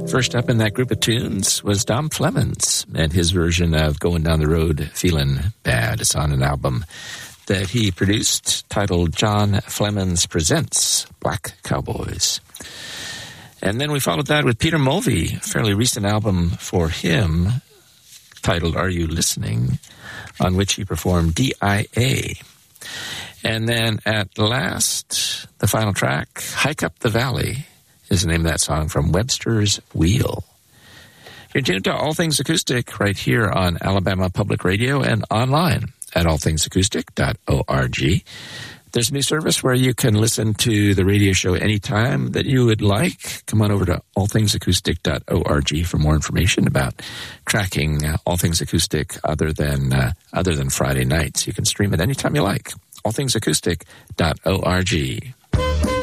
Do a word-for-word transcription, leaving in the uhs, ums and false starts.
First up in that group of tunes was Dom Flemons and his version of Going Down the Road Feeling Bad. It's on an album that he produced titled John Flemons Presents Black Cowboys. And then we followed that with Peter Mulvey, a fairly recent album for him titled Are You Listening?, on which he performed D I A. And then at last, the final track, Hike Up the Valley, is the name of that song from Webster's Wheel. You're tuned to All Things Acoustic right here on Alabama Public Radio and online at all things acoustic dot org. There's a new service where you can listen to the radio show anytime that you would like. Come on over to all things acoustic dot org for more information about tracking uh, All Things Acoustic other than uh, other than Friday nights. You can stream it anytime you like. all things acoustic dot org.